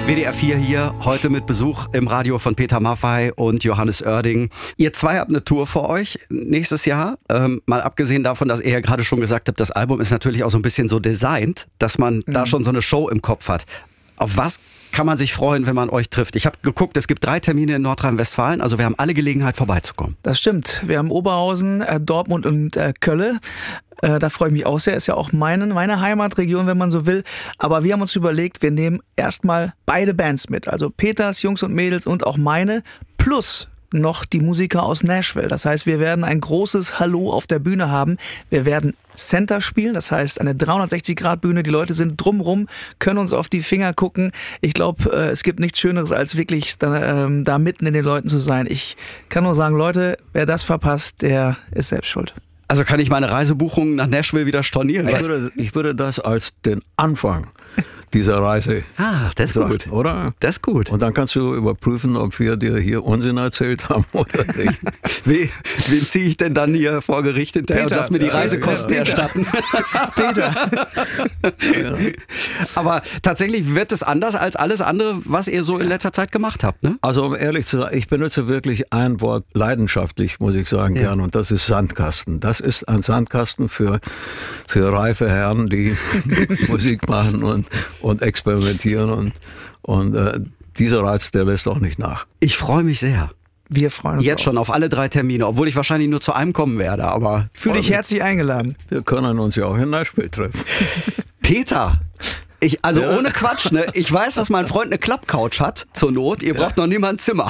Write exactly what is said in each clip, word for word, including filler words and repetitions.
W D R vier hier, heute mit Besuch im Radio von Peter Maffay und Johannes Oerding. Ihr zwei habt eine Tour vor euch nächstes Jahr. Ähm, mal abgesehen davon, dass ihr ja gerade schon gesagt habt, das Album ist natürlich auch so ein bisschen so designt, dass man mhm. da schon so eine Show im Kopf hat. Auf was kann man sich freuen, wenn man euch trifft? Ich habe geguckt, es gibt drei Termine in Nordrhein-Westfalen, also wir haben alle Gelegenheit vorbeizukommen. Das stimmt. Wir haben Oberhausen, äh, Dortmund und äh, Kölle. Äh, da freue ich mich auch sehr. Ist ja auch meine, meine Heimatregion, wenn man so will. Aber wir haben uns überlegt, wir nehmen erstmal beide Bands mit. Also Peters, Jungs und Mädels und auch meine. Plus noch die Musiker aus Nashville. Das heißt, wir werden ein großes Hallo auf der Bühne haben. Wir werden Center spielen, das heißt eine dreihundertsechzig Grad Bühne. Die Leute sind drumrum, können uns auf die Finger gucken. Ich glaube, es gibt nichts Schöneres, als wirklich da, ähm, da mitten in den Leuten zu sein. Ich kann nur sagen, Leute, wer das verpasst, der ist selbst schuld. Also kann ich meine Reisebuchungen nach Nashville wieder stornieren? Ich würde, ich würde das als den Anfang dieser Reise Ah, das ist sagen, gut. Oder? Das ist gut. Und dann kannst du überprüfen, ob wir dir hier Unsinn erzählt haben oder nicht. Wen, wen ziehe ich denn dann hier vor Gericht hinterher Peter. und lass mir die Reisekosten Ja, ja. erstatten? Peter. Ja. Aber tatsächlich wird es anders als alles andere, was ihr so in letzter Zeit gemacht habt, ne? Also um ehrlich zu sein, ich benutze wirklich ein Wort leidenschaftlich, muss ich sagen, Ja. gern, und das ist Sandkasten. Das ist ein Sandkasten für, für reife Herren, die Musik machen und, und experimentieren und, und äh, dieser Reiz, der lässt auch nicht nach. Ich freue mich sehr. Wir freuen uns Jetzt auch. schon auf alle drei Termine, obwohl ich wahrscheinlich nur zu einem kommen werde, aber Fühl dich herzlich eingeladen. Wir können uns ja auch in Nashville treffen. Peter, ich, also Ja. ohne Quatsch, ne? Ich weiß, dass mein Freund eine Klappcouch hat, zur Not. Ihr braucht noch nie mal ein Zimmer.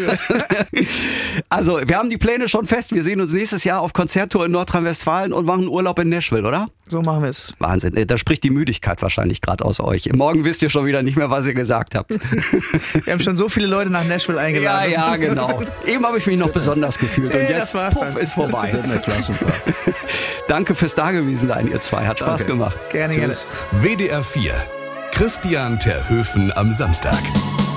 Also, wir haben die Pläne schon fest. Wir sehen uns nächstes Jahr auf Konzerttour in Nordrhein-Westfalen und machen Urlaub in Nashville, oder? So machen wir es. Wahnsinn, da spricht die Müdigkeit wahrscheinlich gerade aus euch. Morgen wisst ihr schon wieder nicht mehr, was ihr gesagt habt. Wir haben schon so viele Leute nach Nashville Ja, eingeladen. ja, genau. Eben habe ich mich noch besonders gefühlt und Nee, jetzt das war's puff, dann. ist vorbei. Wird eine Klassenfahrt. Danke fürs Dagewesen-Sein, ihr zwei. Hat Spaß Danke. gemacht. Gerne, gerne. Tschüss. W D R vier. Christian Terhöfen am Samstag.